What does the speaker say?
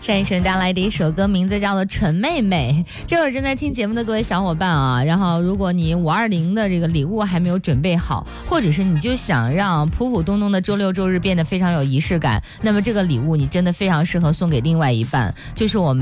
单依纯带来的一首歌，名字叫做《纯妹妹》。这会儿正在听节目的各位小伙伴啊，然后如果你520的这个礼物还没有准备好，或者是你就想让普普通通的周六周日变得非常有仪式感，那么这个礼物你真的非常适合送给另外一半，就是我们